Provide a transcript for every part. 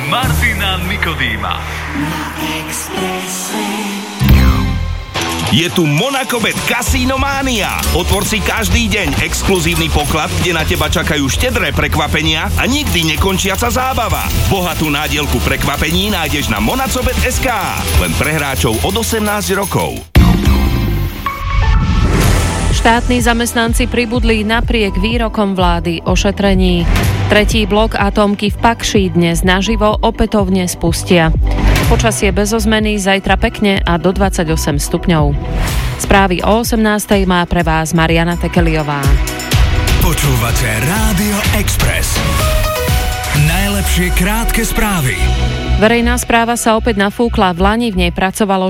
Martina Nikodýma. Je tu Monacobet Casino Mania. Otvor si každý deň exkluzívny poklad, kde na teba čakajú štedré prekvapenia a nikdy nekončiaca zábava. Bohatú nádielku prekvapení nájdeš na monacobet.sk. Len pre hráčov od 18 rokov. Štátni zamestnanci pribudli napriek výrokom vlády o šetrení. Tretí blok atómky v Pakši dnes naživo opätovne spustia. Počasie bez zmeny, zajtra pekne a do 28 stupňov. Správy o 18:00 má pre vás Mariana Tekeliová. Počúvate Rádio Express. Najlepšie krátke správy. Verejná správa sa opäť nafúkla. V lani v nej pracovalo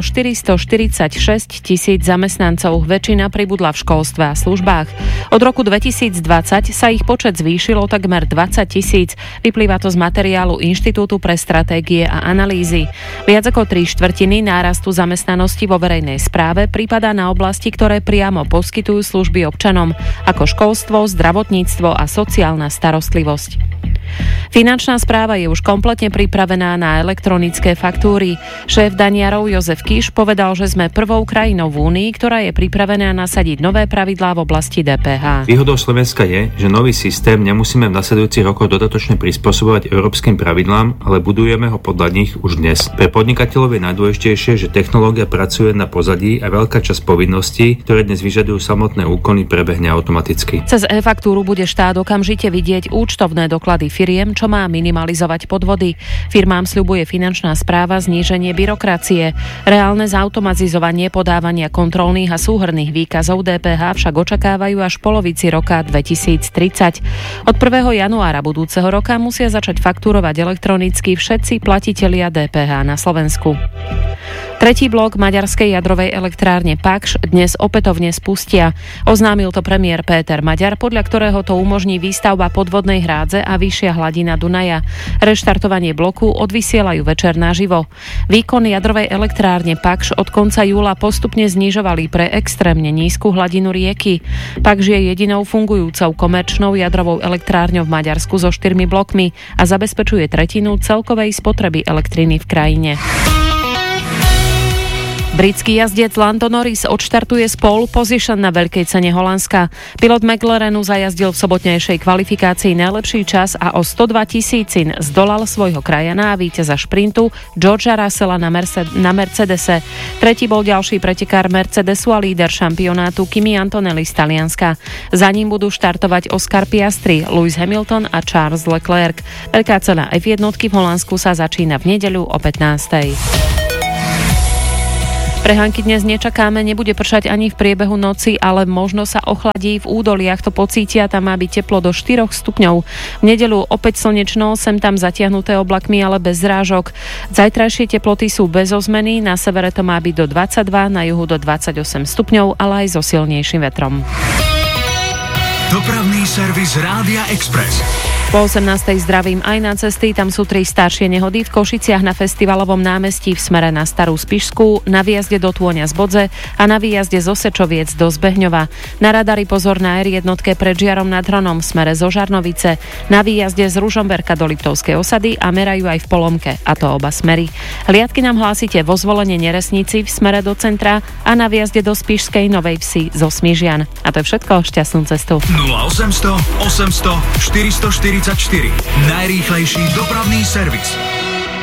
446 000 zamestnancov. Väčšina pribudla v školstve a službách. Od roku 2020 sa ich počet zvýšil o takmer 20 000. Vyplýva to z materiálu Inštitútu pre stratégie a analýzy. Viac ako 3/4 nárastu zamestnanosti vo verejnej správe pripadá na oblasti, ktoré priamo poskytujú služby občanom, ako školstvo, zdravotníctvo a sociálna starostlivosť. Finančná správa je už kompletne pripravená na elektronické faktúry. Šéf daniarov Jozef Kiš povedal, že sme prvou krajinou v Únii, ktorá je pripravená nasadiť nové pravidlá v oblasti DPH. Výhodou Slovenska je, že nový systém nemusíme v nasledujúcich rokoch dodatočne prispôsobovať európskym pravidlám, ale budujeme ho podľa nich už dnes. Pre podnikateľov je najdôležitejšie, že technológia pracuje na pozadí a veľká časť povinností, ktoré dnes vyžadujú samotné úkony, prebehne automaticky. Cez e-faktúru bude štát okamžite vidieť účtovné doklady firiem, čo má minimalizovať podvody. Firmám sľubuje finančná správa zníženie byrokracie. Reálne zautomatizovanie podávania kontrolných a súhrnných výkazov DPH však očakávajú až v polovici roka 2030. Od 1. januára budúceho roka musia začať faktúrovať elektronicky všetci platitelia DPH na Slovensku. Tretí blok maďarskej jadrovej elektrárne Pakš dnes opätovne spustia. Oznámil to premiér Péter Maďar, podľa ktorého to umožní výstavba podvodnej hrádze a vyššia hladina Dunaja. Reštartovanie bloku odvysielajú večer naživo. Výkon jadrovej elektrárne Pakš od konca júla postupne znižovali pre extrémne nízku hladinu rieky. Pakš je jedinou fungujúcou komerčnou jadrovou elektrárňou v Maďarsku so 4 blokmi a zabezpečuje tretinu celkovej spotreby elektriny v krajine. Britský jazdec Lando Norris odštartuje z pole position na veľkej cene Holandska. Pilot McLarenu zajazdil v sobotnejšej kvalifikácii najlepší čas a o 102 000 zdolal svojho krajana a víťaza šprintu Georgea Russella na Mercedese. Tretí bol ďalší pretekár Mercedesu a líder šampionátu Kimi Antonelli z Talianska. Za ním budú štartovať Oscar Piastri, Lewis Hamilton a Charles Leclerc. Veľká cena F1 v Holandsku sa začína v nedeľu o 15:00. Prehánky dnes nečakáme, nebude pršať ani v priebehu noci, ale možno sa ochladí, v údoliach to pocítia, tam má byť teplo do 4 stupňov. V nedeľu opäť slnečno, sem tam zatiahnuté oblakmi, ale bez zrážok. Zajtrajšie teploty sú bez zmeny, na severe to má byť do 22, na juhu do 28 stupňov, ale aj so silnejším vetrom. Dopravný servis Rádia Express. Po 18:00 zdravím aj na cesty, tam sú 3 staršie nehody v Košiciach na Festivalovom námestí v smere na Starú Spišskú, na výjazde do Tôňa z Bodze a na výjazde zo Sečoviec do Zbehňova. Na radari pozor na R1 pred Žiarom nad Hronom v smere zo Žarnovice, na výjazde z Ružomberka do Liptovskej osady a merajú aj v Polomke, a to oba smery. Hliadky nám hlásite vo Zvolenie Neresnici v smere do centra a na výjazde do Spišskej Novej Vsi zo Smižian. A to je všetko, šťastnú cestu. 0800 800 444. Najrýchlejší dopravný servis.